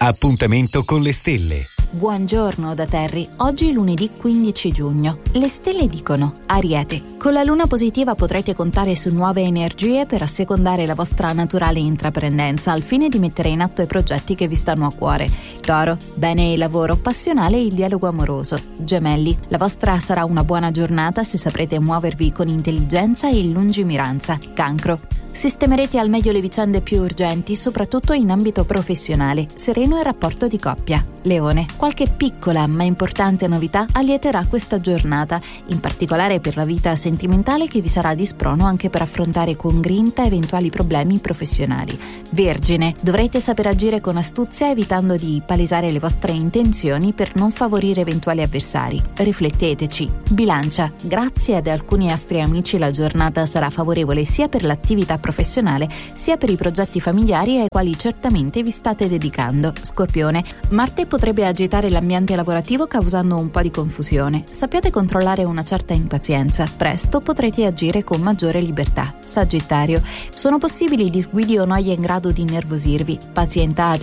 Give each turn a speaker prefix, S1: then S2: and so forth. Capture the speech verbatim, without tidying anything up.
S1: Appuntamento con le stelle.
S2: Buongiorno da Terry, oggi è lunedì quindici giugno. Le stelle dicono: Ariete, con la luna positiva potrete contare su nuove energie per assecondare la vostra naturale intraprendenza al fine di mettere in atto i progetti che vi stanno a cuore. Toro, bene il lavoro, passionale e il dialogo amoroso. Gemelli, la vostra sarà una buona giornata se saprete muovervi con intelligenza e lungimiranza. Cancro, sistemerete al meglio le vicende più urgenti, soprattutto in ambito professionale. Sereno il rapporto di coppia. Leone, qualche piccola ma importante novità allieterà questa giornata, in particolare per la vita sentimentale che vi sarà di sprono anche per affrontare con grinta eventuali problemi professionali. Vergine, dovrete saper agire con astuzia evitando di palesare le vostre intenzioni per non favorire eventuali avversari. Rifletteteci. Bilancia, grazie ad alcuni astri amici la giornata sarà favorevole sia per l'attività professionale sia per i progetti familiari ai quali certamente vi state dedicando. Scorpione, Marte potrebbe agitare l'ambiente lavorativo causando un po' di confusione. Sappiate controllare una certa impazienza. Presto potrete agire con maggiore libertà. Sagittario, sono possibili disguidi o noie in grado di innervosirvi. Pazientate